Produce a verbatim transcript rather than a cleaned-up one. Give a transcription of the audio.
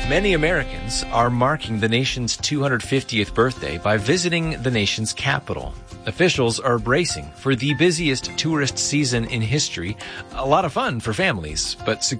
Many Americans are marking the nation's two hundred fiftieth birthday by visiting the nation's capital. Officials are bracing for the busiest tourist season in history. A lot of fun for families, but